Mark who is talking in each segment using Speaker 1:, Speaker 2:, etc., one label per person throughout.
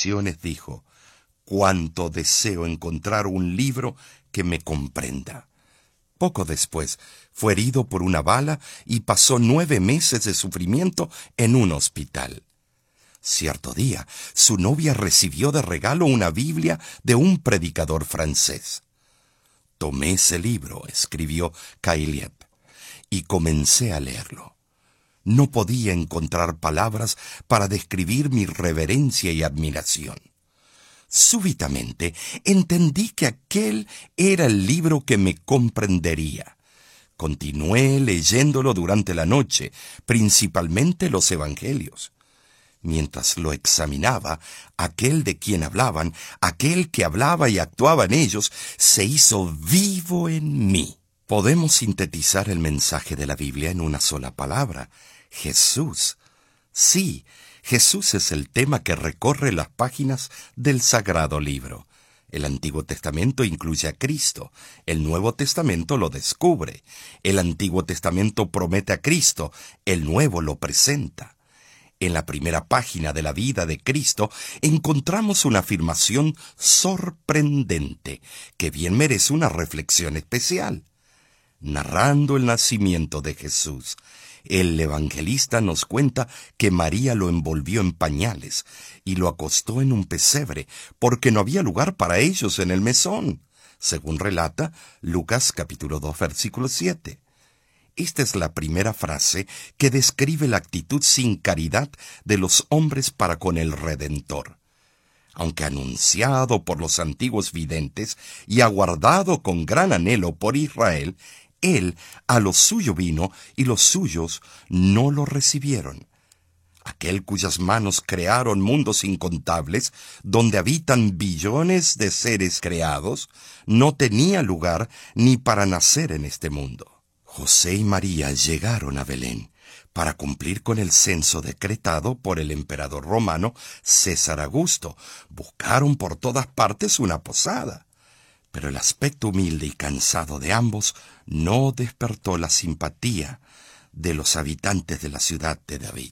Speaker 1: Lamentaciones dijo: «Cuánto deseo encontrar un libro que me comprenda». Poco después, fue herido por una bala y pasó 9 meses de sufrimiento en un hospital. Cierto día, su novia recibió de regalo una Biblia de un predicador francés. «Tomé ese libro», escribió Cailliet, «y comencé a leerlo. No podía encontrar palabras para describir mi reverencia y admiración. Súbitamente entendí que aquel era el libro que me comprendería. Continué leyéndolo durante la noche, principalmente los Evangelios. Mientras lo examinaba, aquel de quien hablaban, aquel que hablaba y actuaba en ellos, se hizo vivo en mí». Podemos sintetizar el mensaje de la Biblia en una sola palabra: Jesús. Sí, Jesús es el tema que recorre las páginas del Sagrado Libro. El Antiguo Testamento incluye a Cristo, el Nuevo Testamento lo descubre. El Antiguo Testamento promete a Cristo, el Nuevo lo presenta. En la primera página de la vida de Cristo encontramos una afirmación sorprendente que bien merece una reflexión especial. Narrando el nacimiento de Jesús, el evangelista nos cuenta que María lo envolvió en pañales y lo acostó en un pesebre porque no había lugar para ellos en el mesón, según relata Lucas capítulo 2, versículo 7. Esta es la primera frase que describe la actitud sin caridad de los hombres para con el Redentor. Aunque anunciado por los antiguos videntes y aguardado con gran anhelo por Israel, él a lo suyo vino y los suyos no lo recibieron. Aquel cuyas manos crearon mundos incontables, donde habitan billones de seres creados, no tenía lugar ni para nacer en este mundo. José y María llegaron a Belén para cumplir con el censo decretado por el emperador romano César Augusto. Buscaron por todas partes una posada, pero el aspecto humilde y cansado de ambos no despertó la simpatía de los habitantes de la ciudad de David.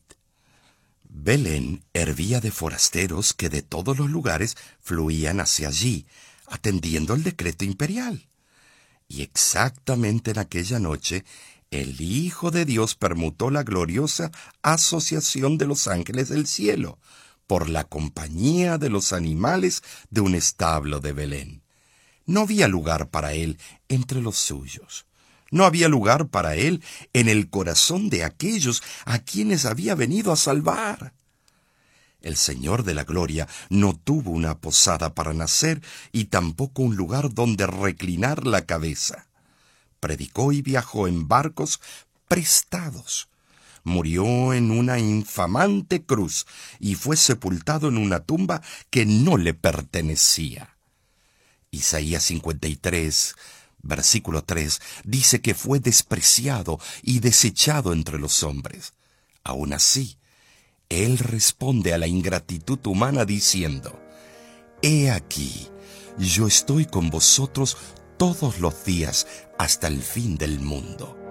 Speaker 1: Belén hervía de forasteros que de todos los lugares fluían hacia allí, atendiendo el decreto imperial. Y exactamente en aquella noche, el Hijo de Dios permutó la gloriosa asociación de los ángeles del cielo por la compañía de los animales de un establo de Belén. No había lugar para él entre los suyos. No había lugar para él en el corazón de aquellos a quienes había venido a salvar. El Señor de la Gloria no tuvo una posada para nacer y tampoco un lugar donde reclinar la cabeza. Predicó y viajó en barcos prestados. Murió en una infamante cruz y fue sepultado en una tumba que no le pertenecía. Isaías 53, versículo 3, dice que fue despreciado y desechado entre los hombres. Aún así, Él responde a la ingratitud humana diciendo: «He aquí, yo estoy con vosotros todos los días hasta el fin del mundo».